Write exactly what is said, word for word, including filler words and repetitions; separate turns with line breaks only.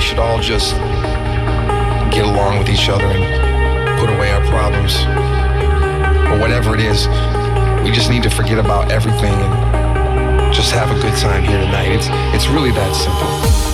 should all just get along with each other and put away our problems. Or whatever it is, we just need to forget about everything and just have a good time here tonight. It's, it's really that simple.